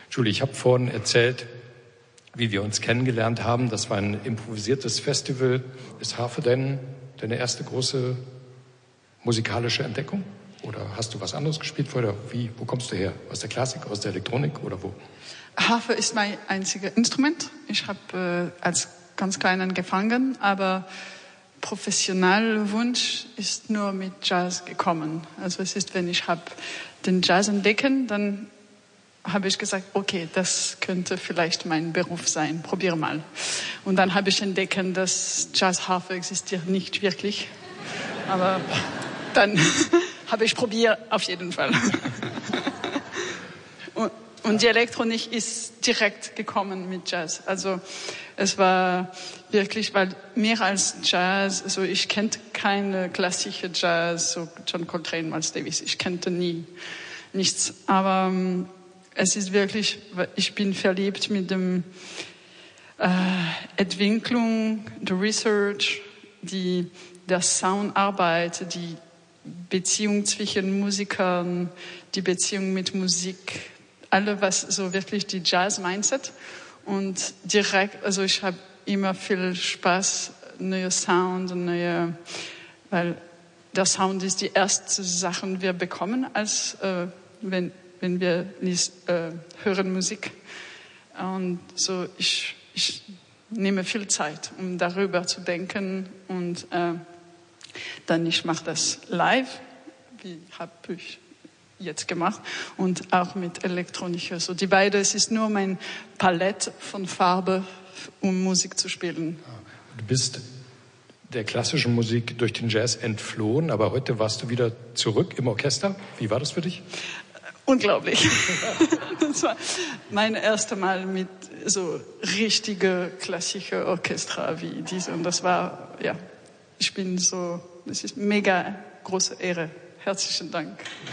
Julie, ich habe vorhin erzählt, wie wir uns kennengelernt haben. Das war ein improvisiertes Festival. Ist Harfe deine erste große musikalische Entdeckung? Oder hast du was anderes gespielt vorher? Wo kommst du her? Aus der Klassik, aus der Elektronik oder wo? Harfe ist mein einziges Instrument. Ich habe als ganz klein angefangen, aber professioneller Wunsch ist nur mit Jazz gekommen. Also es ist, wenn ich habe den Jazz entdecken, dann habe ich gesagt, okay, das könnte vielleicht mein Beruf sein. Probier mal. Und dann habe ich entdeckt, dass Jazzharfe existiert nicht wirklich. Aber dann habe ich probiert, auf jeden Fall. Und die Elektronik ist direkt gekommen mit Jazz. Also es war wirklich, weil mehr als Jazz, also ich kannte keine klassische Jazz, so John Coltrane, Miles Davis, ich kannte nichts. Aber es ist wirklich, ich bin verliebt mit dem Entwicklung, der Research, der Soundarbeit, die Beziehung zwischen Musikern, die Beziehung mit Musik, alles was so wirklich die Jazz-Mindset und direkt, also ich habe immer viel Spaß, neue Sound, weil der Sound ist die erste Sache, wir bekommen, als wenn wir hören Musik. Und so ich nehme viel Zeit, um darüber zu denken und dann ich mache das live, wie habe ich jetzt gemacht und auch mit Elektronik. So die beiden, es ist nur mein Palette von Farbe, um Musik zu spielen. Du bist der klassischen Musik durch den Jazz entflohen, aber heute warst du wieder zurück im Orchester. Wie war das für dich? Unglaublich. Das war mein erstes Mal mit so richtige klassische Orchester wie diese. Und das war, ja, das ist mega große Ehre. Herzlichen Dank.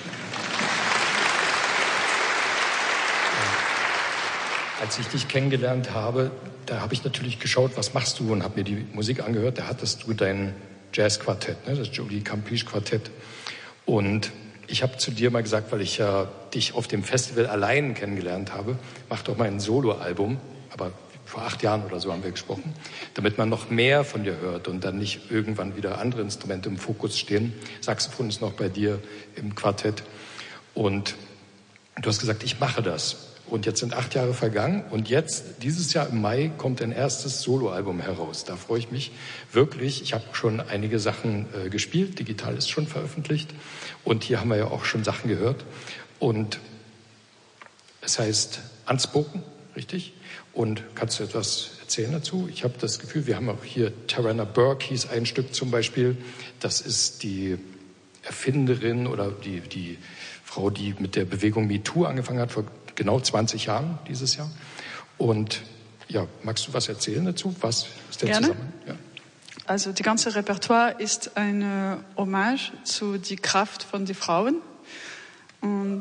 Als ich dich kennengelernt habe, da habe ich natürlich geschaut, was machst du, und habe mir die Musik angehört. Da hattest du dein Jazz-Quartett, ne, das Julie Campiche-Quartett. Und ich habe zu dir mal gesagt, weil ich ja dich auf dem Festival allein kennengelernt habe, mach doch mal ein Soloalbum. Aber vor 8 Jahren oder so haben wir gesprochen, damit man noch mehr von dir hört und dann nicht irgendwann wieder andere Instrumente im Fokus stehen. Saxophon ist noch bei dir im Quartett. Und du hast gesagt, ich mache das. Und jetzt sind 8 Jahre vergangen und jetzt, dieses Jahr im Mai, kommt dein erstes Soloalbum heraus. Da freue ich mich wirklich. Ich habe schon einige Sachen gespielt, digital ist schon veröffentlicht und hier haben wir ja auch schon Sachen gehört. Und es heißt Unspoken, richtig? Und kannst du etwas erzählen dazu? Ich habe das Gefühl, wir haben auch hier Tarana Burke, hieß ein Stück zum Beispiel. Das ist die Erfinderin oder die Frau, die mit der Bewegung MeToo angefangen hat, vor genau 20 Jahren dieses Jahr. Und ja, magst du was erzählen dazu? Was ist der Zusammenhang? Ja. Also die ganze Repertoire ist eine Hommage zu die Kraft von den Frauen. Und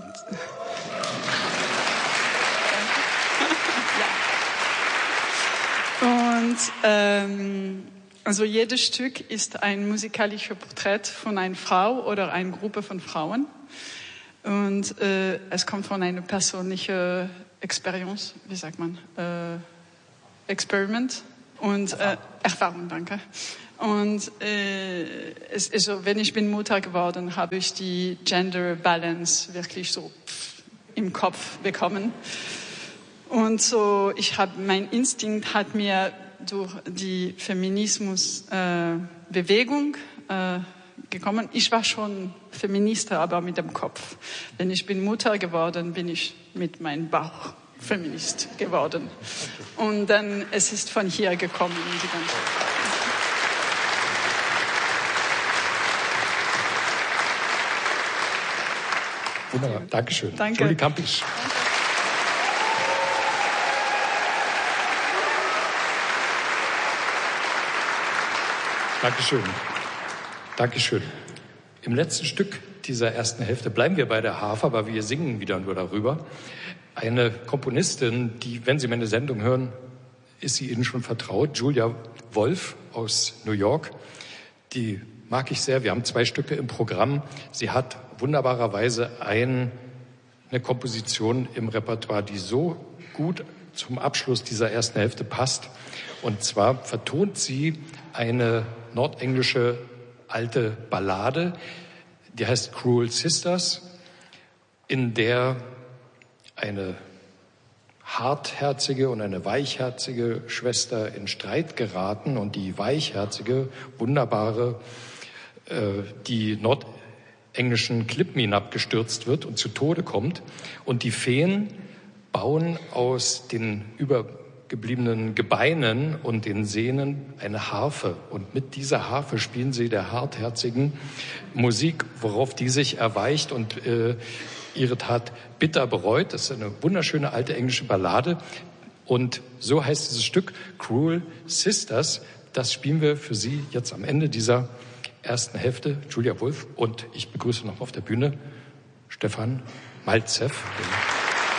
also jedes Stück ist ein musikalisches Porträt von einer Frau oder einer Gruppe von Frauen. Und es kommt von einer persönlichen Experience, wie sagt man, Experiment und Erfahrung, danke. Und also, wenn ich bin Mutter geworden, habe ich die Gender Balance wirklich so im Kopf bekommen. Und so, mein Instinkt hat mir durch die Feminismus-Bewegung gekommen. Ich war schon Feministin, aber mit dem Kopf. Wenn ich bin Mutter geworden, bin ich mit meinem Bauch Feminist geworden. Und dann, es ist von hier gekommen. Die ganze Wunderbar, Dankeschön. Danke. Julie Campiche. Dankeschön. Dankeschön. Im letzten Stück dieser ersten Hälfte bleiben wir bei der Harfe, aber wir singen wieder nur darüber. Eine Komponistin, die, wenn Sie meine Sendung hören, ist sie Ihnen schon vertraut, Julia Wolf aus New York. Die mag ich sehr. Wir haben 2 Stücke im Programm. Sie hat wunderbarerweise ein eine Komposition im Repertoire, die so gut zum Abschluss dieser ersten Hälfte passt. Und zwar vertont sie eine nordenglische alte Ballade, die heißt Cruel Sisters, in der eine hartherzige und eine weichherzige Schwester in Streit geraten und die weichherzige, wunderbare, die nordenglischen Klippen hinabgestürzt wird und zu Tode kommt. Und die Feen bauen aus den übergebliebenen Gebeinen und den Sehnen eine Harfe. Und mit dieser Harfe spielen sie der hartherzigen Musik, worauf die sich erweicht und ihre Tat bitter bereut. Das ist eine wunderschöne alte englische Ballade. Und so heißt dieses Stück Cruel Sisters. Das spielen wir für Sie jetzt am Ende dieser ersten Hälfte. Julia Wulff und ich begrüße noch auf der Bühne Stefan Malzew.